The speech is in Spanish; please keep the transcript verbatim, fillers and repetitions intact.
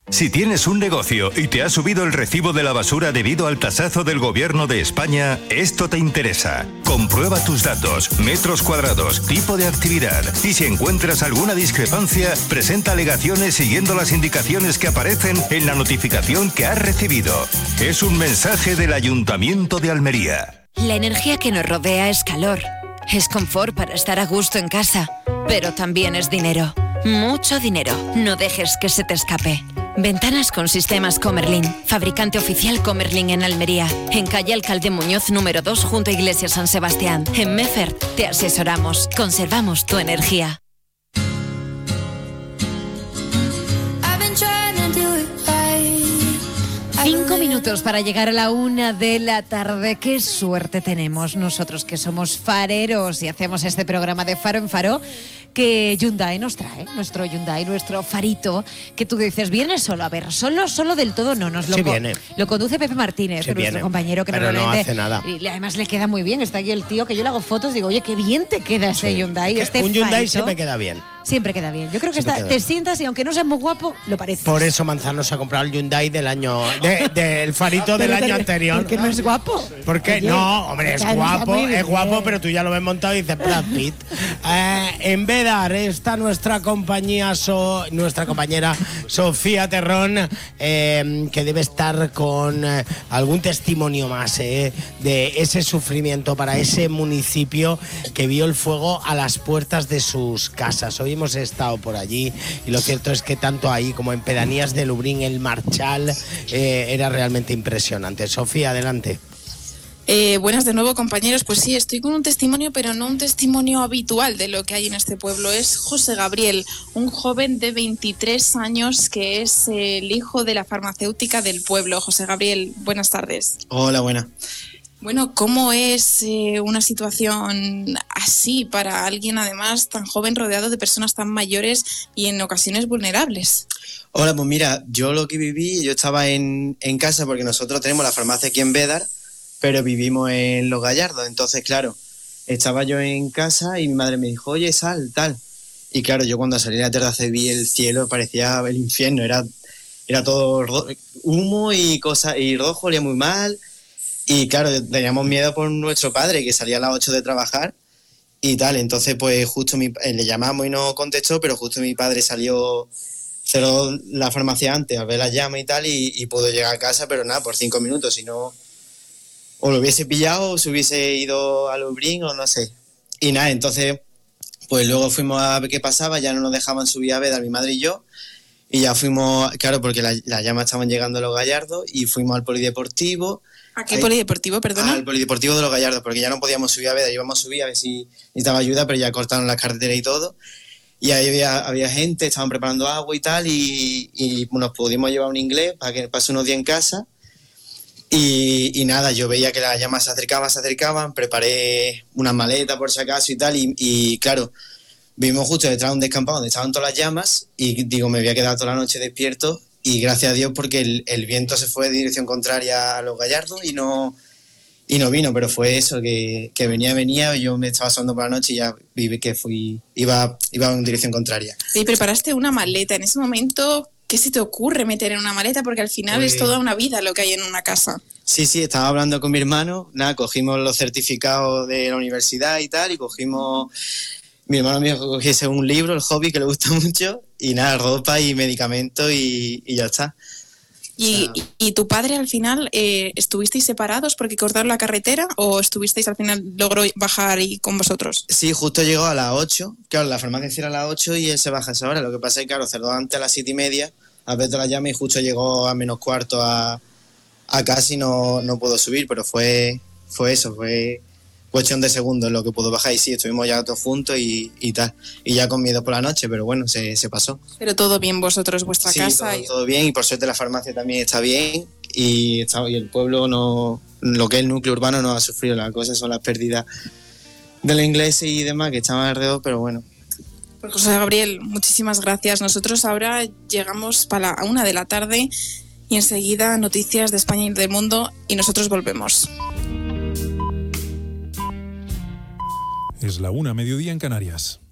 Si tienes un negocio y te ha subido el recibo de la basura debido al tasazo del Gobierno de España, esto te interesa. Comprueba tus datos, metros cuadrados, tipo de actividad y si encuentras alguna discrepancia, presenta alegaciones siguiendo las indicaciones que aparecen en la notificación que has recibido. Es un mensaje del Ayuntamiento de Almería. La energía que nos rodea es calor, es confort para estar a gusto en casa, pero también es dinero. Mucho dinero. No dejes que se te escape. Ventanas con sistemas Comerlin. Fabricante oficial Comerlin en Almería. En calle Alcalde Muñoz número dos junto a Iglesia San Sebastián. En Meffert te asesoramos. Conservamos tu energía. Cinco minutos para llegar a la una de la tarde. Qué suerte tenemos nosotros que somos fareros y hacemos este programa de Faro en Faro que Hyundai nos trae, nuestro Hyundai, nuestro farito, que tú dices, ¿viene solo? A ver, solo, solo del todo no, nos lo, sí co- viene. lo conduce Pepe Martínez, Sí que nuestro viene, compañero que pero no normalmente... hace nada. Y además le queda muy bien, está aquí el tío, que yo le hago fotos, digo, oye, qué bien te queda ese Sí. Hyundai, Que este un Hyundai farito. siempre queda bien. Siempre queda bien. Yo creo que Siempre está, queda te bien. sientas y aunque no seas muy guapo, lo pareces. Por eso Manzano se ha comprado el Hyundai del año, de- del farito del Pero año te- anterior. Porque no es guapo. ¿Por qué? Oye, No, hombre, es está guapo, muy bien. es guapo, pero tú ya lo ves montado y dices Brad Pitt. Eh, en Vedar está nuestra compañía, so- nuestra compañera Sofía Terrón, eh, que debe estar con eh, algún testimonio más eh, de ese sufrimiento para ese municipio que vio el fuego a las puertas de sus casas. Hoy hemos estado por allí y lo cierto es que tanto ahí como en Pedanías de Lubrín, el Marchal, eh, era realmente impresionante. Sofía, adelante. Eh, buenas de nuevo, compañeros. Pues sí, estoy con un testimonio, pero no un testimonio habitual de lo que hay en este pueblo. Es José Gabriel, un joven de veintitrés años que es eh, el hijo de la farmacéutica del pueblo. José Gabriel, buenas tardes. Hola, buena. Bueno, ¿cómo es eh, una situación así para alguien además tan joven rodeado de personas tan mayores y en ocasiones vulnerables? Hola, pues mira, yo lo que viví, yo estaba en, en casa porque nosotros tenemos la farmacia aquí en Vedar, pero vivimos en Los Gallardos. Entonces, claro, estaba yo en casa y mi madre me dijo, oye, sal, tal. Y claro, yo cuando salí de la terraza y vi el cielo, parecía el infierno, era, era todo ro- humo y cosas, y rojo, olía muy mal. Y claro, teníamos miedo por nuestro padre, que salía a las ocho de trabajar y tal. Entonces, pues justo mi, eh, le llamamos y no contestó, pero justo mi padre salió, cerró la farmacia antes a ver las llamas y tal, y, y pudo llegar a casa, pero nada, por cinco minutos, si no, o lo hubiese pillado, o se hubiese ido a Lubrín, o no sé. Y nada, entonces, pues luego fuimos a ver qué pasaba, ya no nos dejaban subir a Vedar, mi madre y yo, y ya fuimos, claro, porque la- las llamas estaban llegando a Los Gallardos, y fuimos al polideportivo. ¿A qué Ahí- polideportivo, perdona? Al polideportivo de Los Gallardos, porque ya no podíamos subir a Vedar, íbamos a subir a ver si necesitaba ayuda, pero ya cortaron las carreteras y todo. Y ahí había, había gente, estaban preparando agua y tal, y, y nos pudimos llevar un inglés para que pase unos días en casa. Y, y nada, yo veía que las llamas se acercaban, se acercaban, preparé una maleta por si acaso y tal, y, y claro, vimos justo detrás de un descampado donde estaban todas las llamas, y digo, me voy a quedar toda la noche despierto, y gracias a Dios porque el, el viento se fue de dirección contraria a Los Gallardos y no, y no vino, pero fue eso, que, que venía, venía, y yo me estaba asomando por la noche y ya vi que fui, iba, iba en dirección contraria. Y preparaste una maleta. En ese momento, ¿qué se te ocurre meter en una maleta? Porque al final Pues- es toda una vida lo que hay en una casa. Sí, sí, estaba hablando con mi hermano, nada, cogimos los certificados de la universidad y tal, y cogimos, mi hermano me dijo que cogiese un libro, El Hobby, que le gusta mucho, y nada, ropa y medicamentos y, y ya está. ¿Y, y, y tu padre al final eh, estuvisteis separados porque cortaron la carretera o estuvisteis al final, logró bajar y con vosotros? Sí, justo llegó a las ocho, claro, la farmacia cierra a las ocho y él se baja a esa hora, lo que pasa es que, claro, cerró antes a las siete y media, a ver todas las llamas, y justo llegó a menos cuarto a, a casa y no, no pudo subir, pero fue, fue eso, fue cuestión de segundos lo que pudo bajar, y sí, estuvimos ya todos juntos y, y tal, y ya con miedo por la noche, pero bueno, se, se pasó. Pero todo bien vosotros, vuestra Sí, casa. todo, y- todo bien, y por suerte la farmacia también está bien, y, está, y el pueblo no, lo que es el núcleo urbano no ha sufrido. Las cosas son las pérdidas de los ingleses y demás que estaban alrededor, pero bueno. Pues José Gabriel, muchísimas gracias. Nosotros ahora llegamos para la una de la tarde y enseguida noticias de España y del mundo y nosotros volvemos. Es la una, mediodía en Canarias.